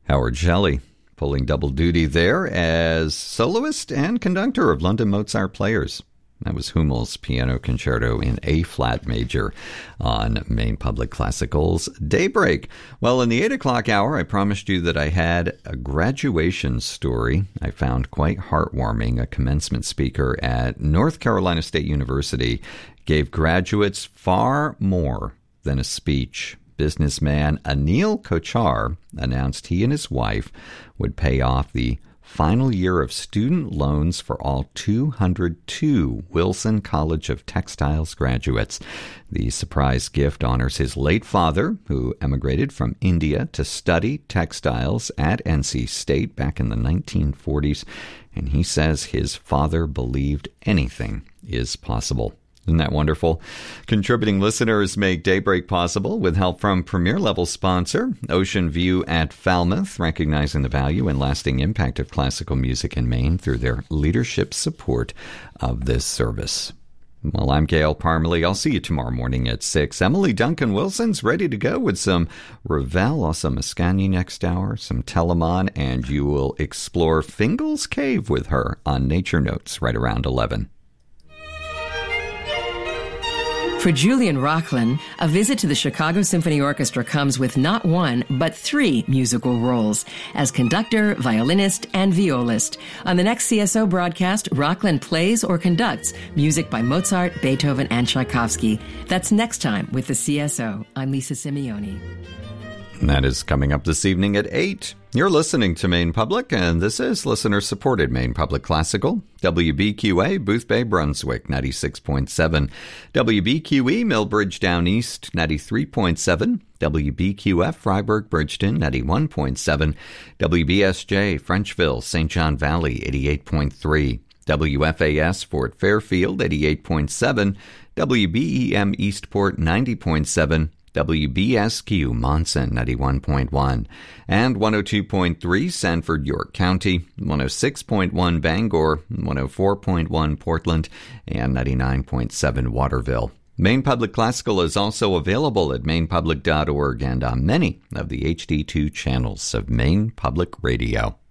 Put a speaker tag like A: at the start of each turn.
A: Howard Shelley, pulling double duty there as soloist and conductor of London Mozart Players. That was Hummel's Piano Concerto in A-flat major on Maine Public Classical's Daybreak. Well, in the 8 o'clock hour, I promised you that I had a graduation story I found quite heartwarming. A commencement speaker at North Carolina State University gave graduates far more than a speech. Businessman Anil Kochar announced he and his wife would pay off the final year of student loans for all 202 Wilson College of Textiles graduates. The surprise gift honors his late father, who emigrated from India to study textiles at NC State back in the 1940s, and he says his father believed anything is possible. Isn't that wonderful? Contributing listeners make Daybreak possible with help from premier-level sponsor Ocean View at Falmouth, recognizing the value and lasting impact of classical music in Maine through their leadership support of this service. Well, I'm Gail Parmalee. I'll see you tomorrow morning at 6. Emily Duncan Wilson's ready to go with some Ravel, also Mascagni next hour, some Telemann, and you will explore Fingal's Cave with her on Nature Notes right around 11.
B: For Julian Rocklin, a visit to the Chicago Symphony Orchestra comes with not one, but 3 musical roles as conductor, violinist, and violist. On the next CSO broadcast, Rocklin plays or conducts music by Mozart, Beethoven, and Tchaikovsky. That's next time with the CSO. I'm Lisa Simeone.
A: That is coming up this evening at 8. You're listening to Maine Public, and this is listener-supported Maine Public Classical. WBQA, Boothbay, Brunswick, 96.7. WBQE, Millbridge Down East, 93.7. WBQF, Freiburg, Bridgeton, 91.7. WBSJ, Frenchville, St. John Valley, 88.3. WFAS, Fort Fairfield, 88.7. WBEM, Eastport, 90.7. WBSQ, Monson, 91.1, and 102.3, Sanford, York County, 106.1, Bangor, 104.1, Portland, and 99.7, Waterville. Maine Public Classical is also available at mainepublic.org and on many of the HD2 channels of Maine Public Radio.